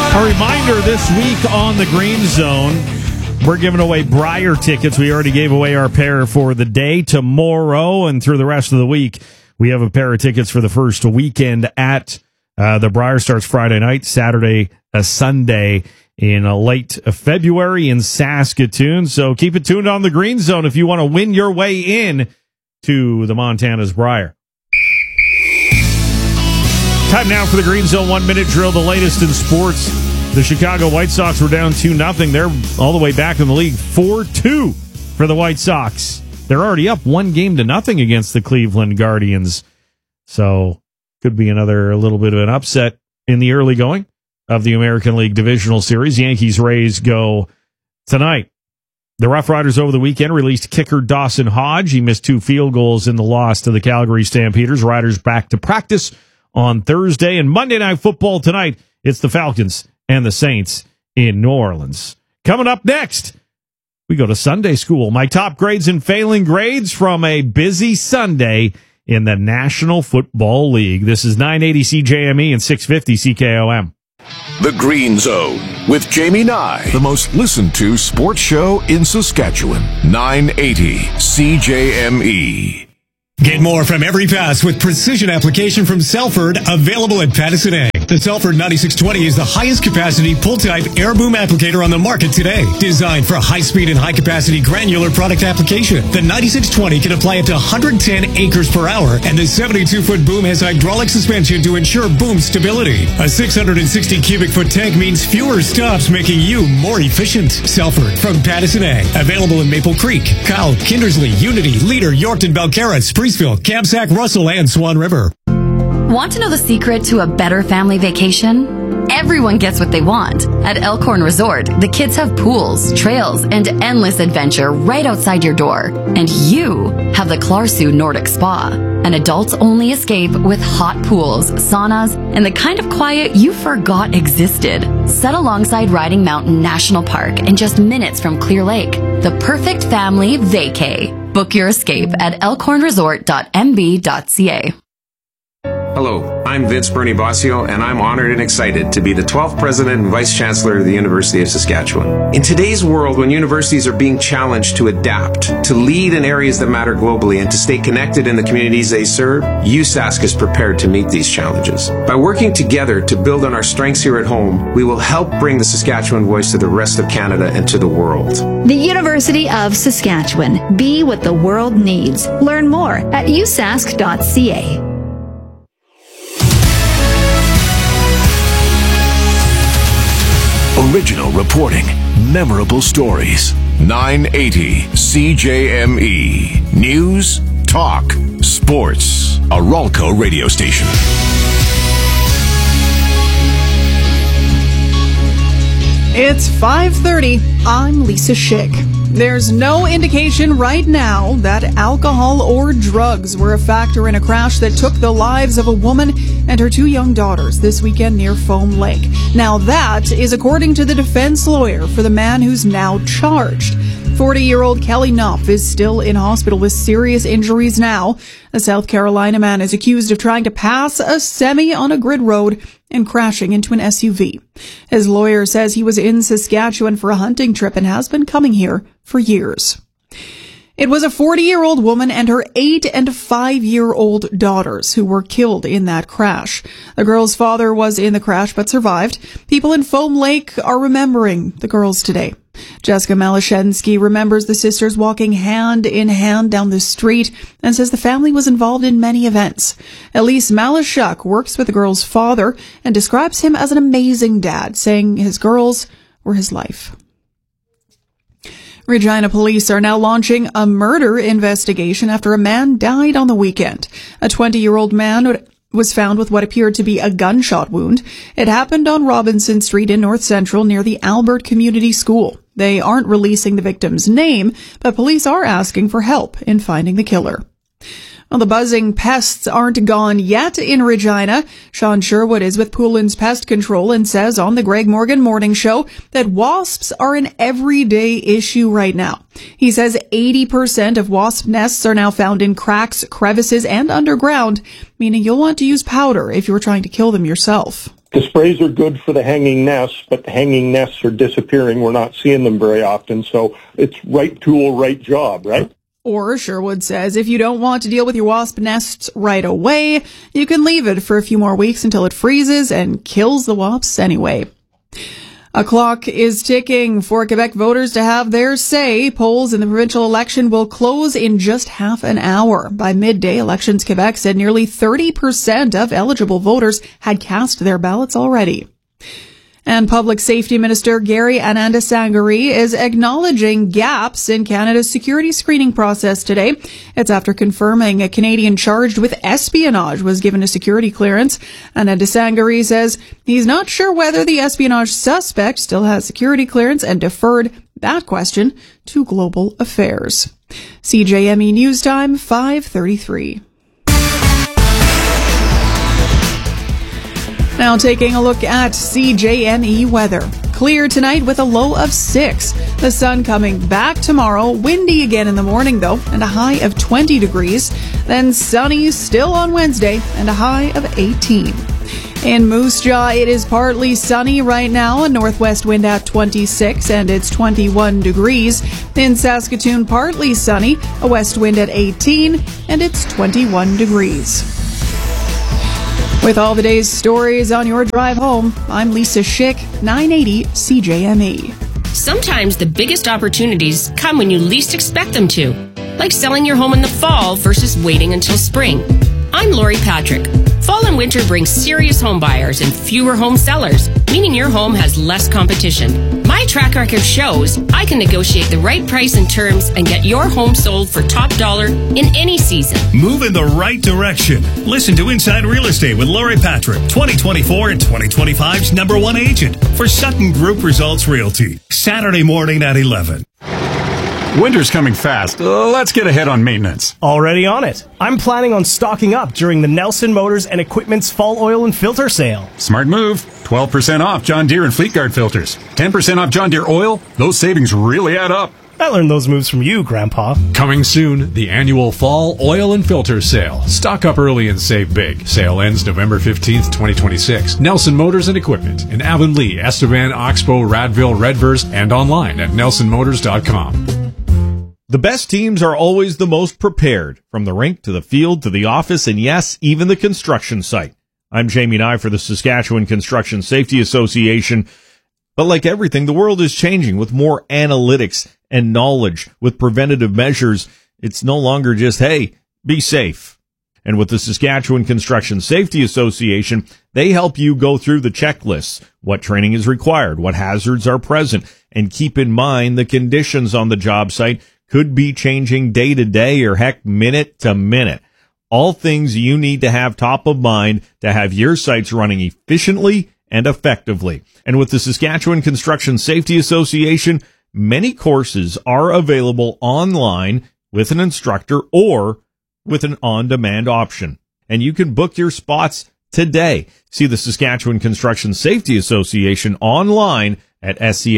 A reminder this week on the Green Zone, we're giving away Briar tickets. We already gave away our pair for the day. Tomorrow and through the rest of the week, we have a pair of tickets for the first weekend at the Briar. Starts Friday night, Saturday, Sunday in late February in Saskatoon. So keep it tuned on the Green Zone if you want to win your way in to the Montana's Briar. Time now for the Green Zone 1-minute drill, the latest in sports. The Chicago White Sox were down 2-0. They're all the way back in the league, 4-2 for the White Sox. They're already up 1-0 against the Cleveland Guardians. So could be another little bit of an upset in the early going of the American League Divisional Series. Yankees-Rays go tonight. The Rough Riders over the weekend released kicker Dawson Hodge. He missed 2 field goals in the loss to the Calgary Stampeders. Riders back to practice on Thursday. And Monday Night Football tonight, it's the Falcons and the Saints in New Orleans. Coming up next, we go to Sunday school. My top grades and failing grades from a busy Sunday in the National Football League. This is 980 CJME and 650 CKOM. The Green Zone with Jamie Nye, the most listened to sports show in Saskatchewan. 980 CJME. Get more from every pass with precision application from Selford, available at Pattison A. The Selford 9620 is the highest capacity pull-type air boom applicator on the market today. Designed for high-speed and high-capacity granular product application, the 9620 can apply up to 110 acres per hour, and the 72-foot boom has hydraulic suspension to ensure boom stability. A 660 cubic foot tank means fewer stops, making you more efficient. Selford from Pattison A. Available in Maple Creek, Kyle, Kindersley, Unity, Leader, Yorkton, Belcarra, Priestville, Kamsack, Russell, and Swan River. Want to know the secret to a better family vacation? Everyone gets what they want. At Elkhorn Resort, the kids have pools, trails, and endless adventure right outside your door. And you have the Klarsu Nordic Spa, an adults-only escape with hot pools, saunas, and the kind of quiet you forgot existed. Set alongside Riding Mountain National Park and just minutes from Clear Lake. The perfect family vacay. Book your escape at elkhornresort.mb.ca. Hello, I'm Vince Bernie Bossio, and I'm honored and excited to be the 12th President and Vice Chancellor of the University of Saskatchewan. In today's world, when universities are being challenged to adapt, to lead in areas that matter globally, and to stay connected in the communities they serve, USask is prepared to meet these challenges. By working together to build on our strengths here at home, we will help bring the Saskatchewan voice to the rest of Canada and to the world. The University of Saskatchewan. Be what the world needs. Learn more at usask.ca. Original reporting, memorable stories. 980 CJME. News, talk, sports. A Ralco radio station. It's 5:30. I'm Lisa Schick. There's no indication right now that alcohol or drugs were a factor in a crash that took the lives of a woman and her 2 young daughters this weekend near Foam Lake. Now that is according to the defense lawyer for the man who's now charged. 40-year-old Kelly Knopf is still in hospital with serious injuries now. A South Carolina man is accused of trying to pass a semi on a grid road and crashing into an SUV. His lawyer says he was in Saskatchewan for a hunting trip and has been coming here for years. It was a 40-year-old woman and her 8- and 5-year-old daughters who were killed in that crash. The girl's father was in the crash but survived. People in Foam Lake are remembering the girls today. Jessica Malashensky remembers the sisters walking hand in hand down the street and says the family was involved in many events. Elise Malashuk works with the girl's father and describes him as an amazing dad, saying his girls were his life. Regina police are now launching a murder investigation after a man died on the weekend. A 20-year-old man was found with what appeared to be a gunshot wound. It happened on Robinson Street in North Central near the Albert Community School. They aren't releasing the victim's name, but police are asking for help in finding the killer. Well, the buzzing pests aren't gone yet in Regina. Sean Sherwood is with Poulin's Pest Control and says on the Greg Morgan Morning Show that wasps are an everyday issue right now. He says 80% of wasp nests are now found in cracks, crevices, and underground, meaning you'll want to use powder if you're trying to kill them yourself. The sprays are good for the hanging nests, but the hanging nests are disappearing. We're not seeing them very often, so it's right tool, right job, right? Or Sherwood says if you don't want to deal with your wasp nests right away, you can leave it for a few more weeks until it freezes and kills the wasps anyway. A clock is ticking for Quebec voters to have their say. Polls in the provincial election will close in just half an hour. By midday, Elections Quebec said nearly 30% of eligible voters had cast their ballots already. And Public Safety Minister Gary Anandasangari is acknowledging gaps in Canada's security screening process today. It's after confirming a Canadian charged with espionage was given a security clearance. Anandasangari says he's not sure whether the espionage suspect still has security clearance and deferred that question to Global Affairs. CJME News Time, 5:33. Now taking a look at CJME weather. Clear tonight with a low of 6. The sun coming back tomorrow. Windy again in the morning though, and a high of 20 degrees. Then sunny still on Wednesday and a high of 18. In Moose Jaw, it is partly sunny right now, a northwest wind at 26 and it's 21 degrees. In Saskatoon, partly sunny, a west wind at 18 and it's 21 degrees. With all the day's stories on your drive home, I'm Lisa Schick, 980 CJME. Sometimes the biggest opportunities come when you least expect them to, like selling your home in the fall versus waiting until spring. I'm Lori Patrick. Fall and winter bring serious home buyers and fewer home sellers, meaning your home has less competition. My track record shows I can negotiate the right price and terms and get your home sold for top dollar in any season. Move in the right direction. Listen to Inside Real Estate with Lori Patrick, 2024 and 2025's #1 agent for Sutton Group Results Realty. Saturday morning at 11. Winter's coming fast. Let's get ahead on maintenance. Already on it. I'm planning on stocking up during the Nelson Motors and Equipment's fall oil and filter sale. Smart move. 12% off John Deere and Fleetguard filters. 10% off John Deere oil. Those savings really add up. I learned those moves from you, Grandpa. Coming soon, the annual Fall Oil and Filter Sale. Stock up early and save big. Sale ends November 15th, 2026. Nelson Motors and Equipment in Avonlea, Estevan, Oxbow, Radville, Redvers, and online at nelsonmotors.com. The best teams are always the most prepared, from the rink to the field to the office and yes, even the construction site. I'm Jamie Nye for the Saskatchewan Construction Safety Association. But like everything, the world is changing with more analytics and knowledge. With preventative measures, it's no longer just, hey, be safe. And with the Saskatchewan Construction Safety Association, they help you go through the checklists, what training is required, what hazards are present, and keep in mind the conditions on the job site could be changing day to day or heck, minute to minute. All things you need to have top of mind to have your sites running efficiently and effectively. And with the Saskatchewan Construction Safety Association, many courses are available online with an instructor or with an on-demand option. And you can book your spots today. See the Saskatchewan Construction Safety Association online at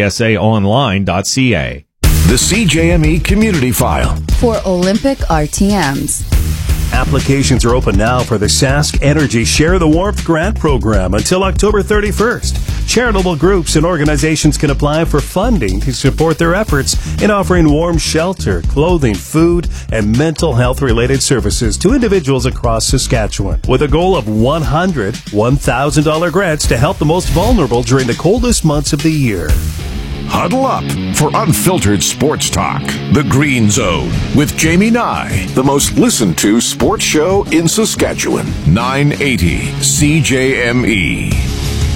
scsaonline.ca. The CJME Community File for Olympic RTMs. Applications are open now for the Sask Energy Share the Warmth Grant Program until October 31st. Charitable groups and organizations can apply for funding to support their efforts in offering warm shelter, clothing, food, and mental health-related services to individuals across Saskatchewan, with a goal of $100 $1,000 grants to help the most vulnerable during the coldest months of the year. Huddle up for unfiltered sports talk. The Green Zone with Jamie Nye, the most listened to sports show in Saskatchewan. 980 CJME.